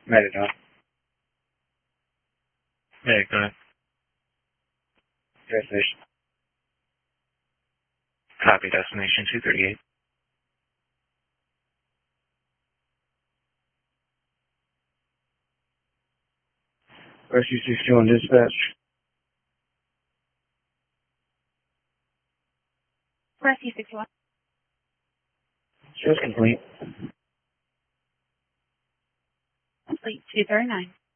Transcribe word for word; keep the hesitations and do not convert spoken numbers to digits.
Metadon. Yeah, go ahead. Destination. Copy, destination two thirty-eight. Rescue sixty-one dispatch. Rescue sixty-one. Just complete. Complete two thirty-nine.